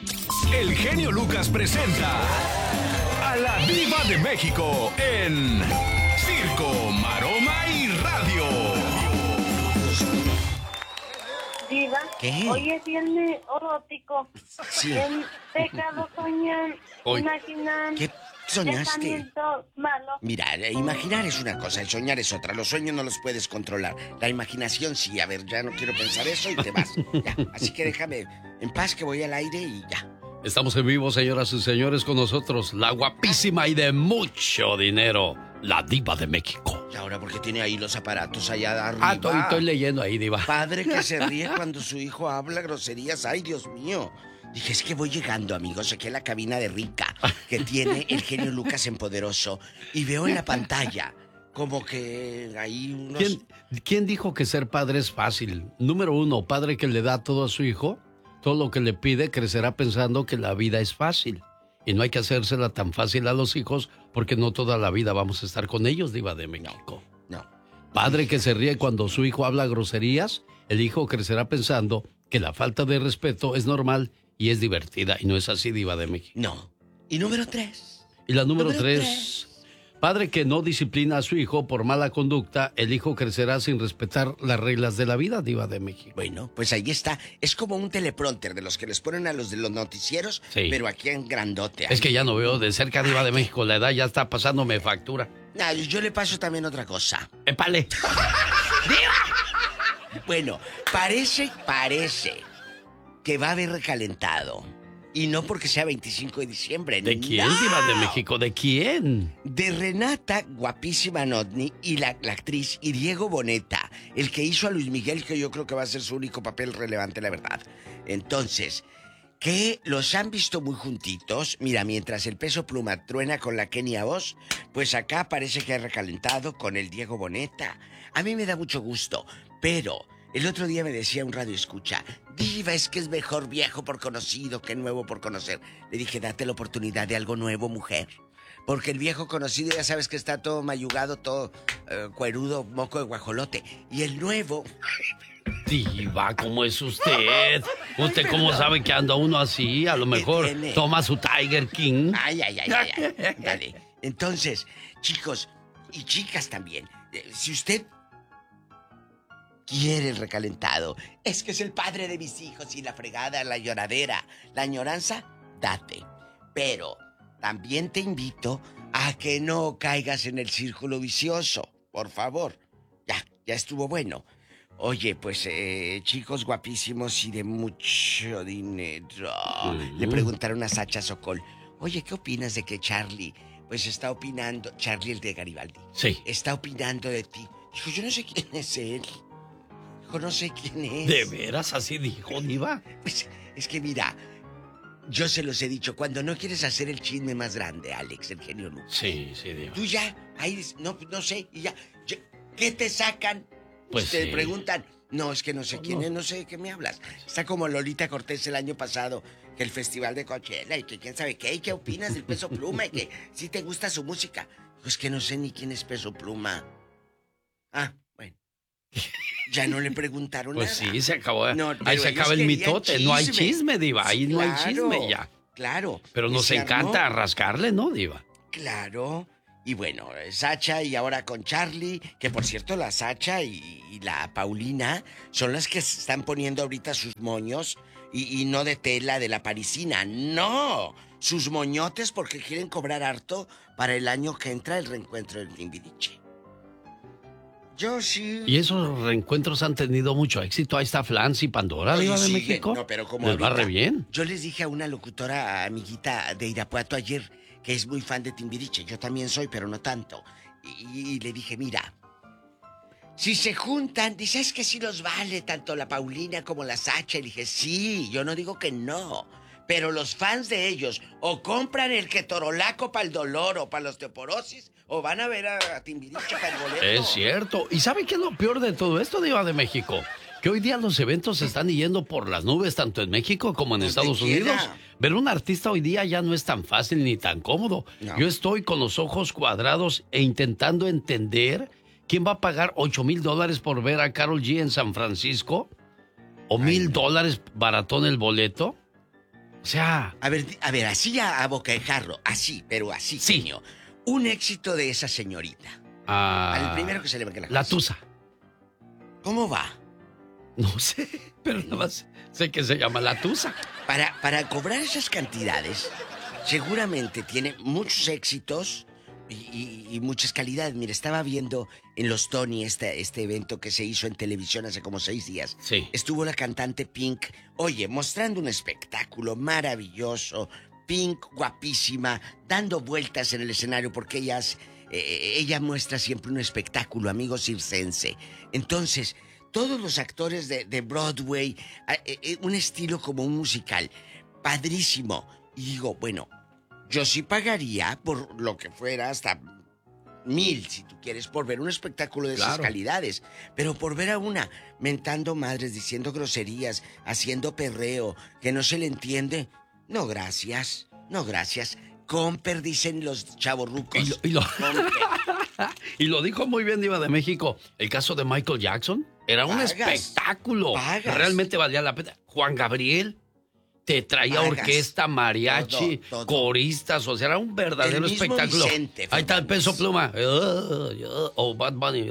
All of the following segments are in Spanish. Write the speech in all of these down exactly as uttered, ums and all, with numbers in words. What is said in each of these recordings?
El genio Lucas presenta a la Diva de México en Circo, Maroma y Radio. Diva, ¿Qué? hoy es viernes erótico. Sí. En pecado soñan, Hoy. imaginan. ¿Qué soñaste? Pensamientos malos. Mira, eh, imaginar es una cosa, el soñar es otra. Los sueños no los puedes controlar. La imaginación sí. A ver, ya no quiero pensar eso y te vas. Ya. Así que déjame en paz que voy al aire y ya. Estamos en vivo, señoras y señores, con nosotros la guapísima y de mucho dinero, la Diva de México. Y ahora, ¿por qué tiene ahí los aparatos allá arriba? Ah, estoy, estoy leyendo ahí, Diva. Padre que se ríe cuando su hijo habla groserías. Ay, Dios mío. Dije, es que voy llegando, amigos, aquí a la cabina de Rica, que tiene el genio Lucas en Poderoso, y veo en la pantalla como que hay unos... ¿Quién, ¿Quién dijo que ser padre es fácil? Número uno, padre que le da todo a su hijo, todo lo que le pide, crecerá pensando que la vida es fácil. Y no hay que hacérsela tan fácil a los hijos, porque no toda la vida vamos a estar con ellos, Diva de México. No. Padre que se ríe cuando su hijo habla groserías, el hijo crecerá pensando que la falta de respeto es normal y es divertida. Y no es así, Diva de México. No. Y número tres. Y la número, Número tres, tres. padre que no disciplina a su hijo por mala conducta, el hijo crecerá sin respetar las reglas de la vida, Diva de México. Bueno, pues ahí está. Es como un teleprompter de los que les ponen a los de los noticieros, Sí. pero aquí en grandote. Es que ya no veo de cerca, Diva de México, la edad ya está pasándome factura. Ah, yo le paso también otra cosa. ¡Épale! Bueno, parece, parece que va a haber recalentado. Y no porque sea veinticinco de diciembre. ¿De quién, ¡No! Diva de México? ¿De quién? De Renata, guapísima Notni, y la, la actriz, y Diego Boneta, el que hizo a Luis Miguel, que yo creo que va a ser su único papel relevante, la verdad. Entonces, que los han visto muy juntitos. Mira, mientras el Peso Pluma truena con la Kenia Oz, pues acá parece que ha recalentado con el Diego Boneta. A mí me da mucho gusto, pero el otro día me decía un radio escucha, Diva, es que es mejor viejo por conocido que nuevo por conocer. Le dije, date la oportunidad de algo nuevo, mujer. Porque el viejo conocido ya sabes que está todo mayugado, todo eh, cuerudo, moco de guajolote. Y el nuevo... Diva, ¿cómo es usted? ¿Usted cómo sabe que anda uno así? A lo mejor tiene? toma su Tiger King. Ay, ay, ay, ay, ay. Dale. Entonces, chicos y chicas también, eh, si usted quiere el recalentado, es que es el padre de mis hijos y la fregada, la lloradera, la añoranza, date. Pero también te invito a que no caigas en el círculo vicioso, por favor. Ya, ya estuvo bueno. Oye, pues, eh, chicos guapísimos y de mucho dinero. Uh-huh. Le preguntaron a Sacha Sokol, oye, ¿qué opinas de que Charlie, pues está opinando, Charlie el de Garibaldi, Sí. está opinando de ti? Dijo, yo no sé quién es él. Dijo, no sé quién es. ¿De veras así dijo, Diva? Pues, es que mira, yo se los he dicho, cuando no quieres hacer el chisme más grande, Alex, el genio Lucas. Sí, sí, Diva. Tú ya, ahí, no, no sé, y ya, yo- ¿qué te sacan? Pues te sí. preguntan, no, es que no sé quién es, no sé de qué me hablas. Está como Lolita Cortés el año pasado, que el festival de Coachella, y que quién sabe qué, y qué opinas del Peso Pluma, y que si te gusta su música. Pues que no sé ni quién es Peso Pluma. Ah, bueno. Ya no le preguntaron Pues nada. sí, se acabó. No, Ahí pero se ellos acaba el querían mitote. No hay chisme. chisme, Diva. Ahí Sí, no hay claro, chisme ya. Claro. Pero Y nos se encanta armó. rascarle, ¿no, Diva? Claro. Y bueno, Sacha y ahora con Charlie, que por cierto la Sacha y, y la Paulina son las que se están poniendo ahorita sus moños y, y no de tela de la parisina, no, sus moñotes porque quieren cobrar harto para el año que entra el reencuentro del Timbiriche. Yo sí. Y esos reencuentros han tenido mucho éxito. Ahí está Flans y Pandora, Oye, Diva de sigue. México. No, pero como les va ahorita, re bien. Yo les dije a una locutora amiguita de Irapuato ayer que es muy fan de Timbiriche. Yo también soy, pero no tanto. Y, y le dije, mira, si se juntan, dice, es que sí los vale tanto la Paulina como la Sacha. Y le dije, sí, yo no digo que no. Pero los fans de ellos o compran el ketorolaco para el dolor o para la osteoporosis o van a ver a, a Timbiriche para el boleto. Es cierto. ¿Y sabe qué es lo peor de todo esto, Diva de México? Que hoy día los eventos se están yendo por las nubes, tanto en México como en Donde Estados quiera. Unidos. Ver un artista hoy día ya no es tan fácil ni tan cómodo. No. Yo estoy con los ojos cuadrados e intentando entender quién va a pagar ocho mil dólares por ver a Karol G en San Francisco. ¿O mil dólares baratón el boleto? O sea... A ver, a ver, así a, a boca de jarro, así, pero así, Sí. genio. Un éxito de esa señorita. Ah, Al primero que se le venga la La cabeza. Tusa. ¿Cómo va? No sé, pero nada más sé que se llama La Tusa. Para, para cobrar esas cantidades, seguramente tiene muchos éxitos y, y- y muchas calidades. Mira, estaba viendo en los Tony este, este evento que se hizo en televisión hace como seis días. Sí. Estuvo la cantante Pink, oye, mostrando un espectáculo maravilloso. Pink, guapísima, dando vueltas en el escenario porque ella, hace- eh, ella muestra siempre un espectáculo, amigo circense. Entonces, todos los actores de, de Broadway, eh, eh, un estilo como un musical, padrísimo. Y digo, bueno, yo sí pagaría por lo que fuera hasta mil, si tú quieres, por ver un espectáculo de esas Claro. calidades. Pero por ver a una mentando madres, diciendo groserías, haciendo perreo, que no se le entiende, no gracias, no gracias. Comper, dicen los chavorrucos. Y lo, y, lo, Comper. y lo dijo muy bien Diva de México. El caso de Michael Jackson era un Pagas. espectáculo. Pagas. Realmente valía la pena. Juan Gabriel te traía Pagas. orquesta, mariachi, Todo, todo. coristas, o sea, era un verdadero El mismo espectáculo. Vicente Ahí está el Fernández. Peso Pluma. O Bad Bunny.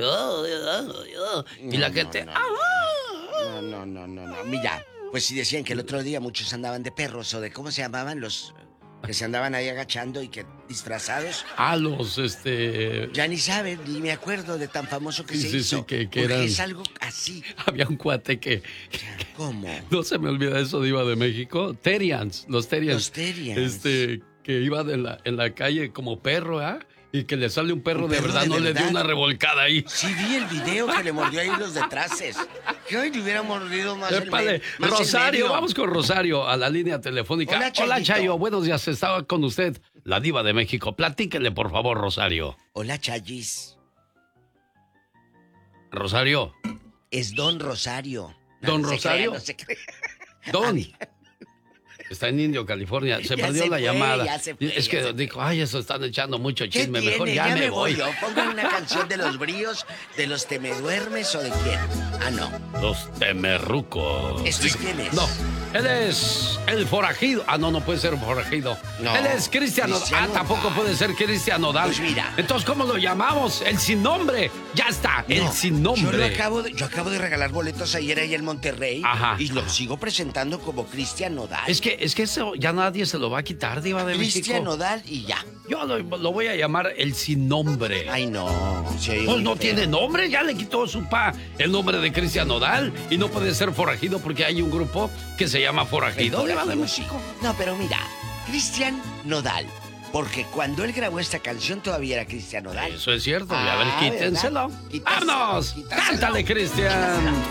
Y la No, gente... no, no, no, no, no, no. Mira, pues sí decían que el otro día muchos andaban de perros o de cómo se llamaban los que se andaban ahí agachando y que disfrazados. A los, este... Ya ni saben, ni me acuerdo de tan famoso que Sí, se sí, hizo. sí, que- que porque eran- es algo así. Había un cuate que... ¿Cómo? No se me olvida eso, Diva de México. Terians, los Terians. Los Terians. Este, que iba de la, en la calle como perro, ¿ah? Y que le sale un perro, Un de perro verdad, de no le dio verdad. una revolcada ahí. Sí vi el video que le mordió ahí los detraces. Que hoy le hubiera mordido más el, Épale, me- más el Rosario, medio. vamos con Rosario a la línea telefónica. Hola, Chayito. Chayo, buenos días, estaba con usted, la Diva de México. Platíquele, por favor, Rosario. Hola, Chayis. Rosario, Es Don Rosario. ¿Don se Rosario? crea, no se crea. Don. Está en Indio, California. Se Ya perdió se la fue, llamada. ya se fue, es ya que se dijo, ay, eso están echando mucho ¿Qué chisme. tiene? Mejor ya, me voy. yo. Pongan una canción de los bríos, de los temeduermes o de quién. Ah, no. Los temerrucos. ¿Este es quién es? No, él es el forajido. Ah, no, no puede ser forajido. No, Él es Cristian Nodal. Cristian Ah, tampoco Nodal. puede ser Cristian Nodal. Pues mira. Entonces, ¿cómo lo llamamos? El sin nombre. Ya está, el No, sin nombre. Yo, lo acabo de, yo acabo de regalar boletos ayer ahí en Monterrey. Ajá. Y lo sigo presentando como Cristian Nodal. Es que, es que eso ya nadie se lo va a quitar, Diva de Cristian México. Nodal y ya. Yo lo, lo voy a llamar el sin nombre. Ay, no. se oye Pues muy no feo. tiene nombre, ya le quitó su pa el nombre de Cristian Nodal y no puede ser forajido porque hay un grupo que se llama Forajido, El Diva de forajido, México. sí. No, pero mira, Cristian Nodal. Porque cuando él grabó esta canción todavía era Cristian Nodal. Eso es cierto, y a ver, Ah, quítenselo. ¿verdad? Quítaselo, ¡Vámonos! quítaselo. ¡Cántale, Cristian!